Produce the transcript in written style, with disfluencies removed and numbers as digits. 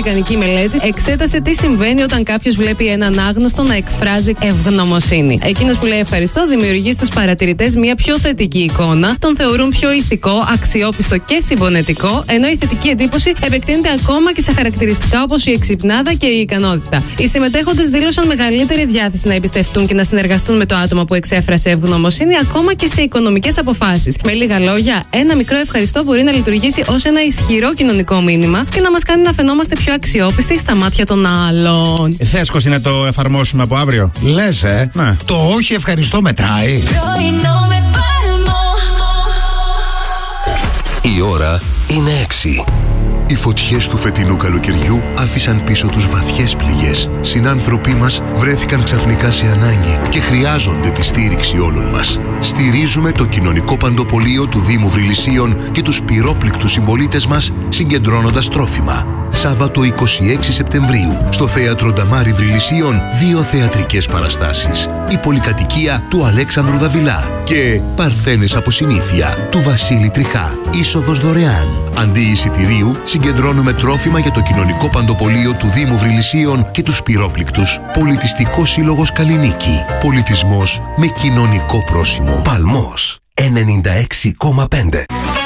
αμερικανική μελέτη εξέτασε τι συμβαίνει όταν κάποιος βλέπει έναν άγνωστο να εκφράζει ευγνωμοσύνη. Εκείνος που λέει ευχαριστώ δημιουργεί στους παρατηρητές μια πιο θετική εικόνα, τον θεωρούν πιο ηθικό, αξιόπιστο και συμπονετικό, ενώ η θετική εντύπωση επεκτείνεται ακόμα και σε χαρακτηριστικά όπως η εξυπνάδα και η ικανότητα. Οι συμμετέχοντες δήλωσαν μεγαλύτερη διάθεση να εμπιστευτούν και να συνεργαστούν με το άτομο που εξέφρασε ευγνωμοσύνη, ακόμα και σε οικονομικές αποφάσεις. Με λίγα λόγια, ένα μικρό ευχαριστώ μπορεί να λειτουργήσει ως ένα ισχυρό κοινωνικό μήνυμα και να μας κάνει να φαινόμαστε πιο αξιόπιστοι στα μάτια των άλλων. Θες, Κωστή, να το εφαρμόσουμε από αύριο? Λες, Ναι. Το όχι ευχαριστώ μετράει. Η ώρα είναι 6. Οι φωτιές του φετινού καλοκαιριού άφησαν πίσω τους βαθιές πληγές. Συνάνθρωποι μας βρέθηκαν ξαφνικά σε ανάγκη και χρειάζονται τη στήριξη όλων μας. Στηρίζουμε το κοινωνικό παντοπολείο του Δήμου Βρυλισσίων και τους πυρόπληκτους συμπολίτες μας συγκεντρώνοντας τρόφιμα. Σάββατο 26 Σεπτεμβρίου στο Θέατρο Νταμάρι Βρυλισσίων 2 θεατρικές παραστάσεις. Η πολυκατοικία του Αλέξανδρου Δαβιλά και Παρθένες από συνήθεια του Βασίλη Τριχά. Είσοδος δωρεάν. Αντί εισιτηρίου συγκεντρώνουμε τρόφιμα για το κοινωνικό παντοπολείο του Δήμου Βρυλισσίων και τους πυρόπληκτους. Πολιτιστικός Σύλλογος Καλλινίκη. Πολιτισμός με κοινωνικό πρόσημο. Παλμός 96,5.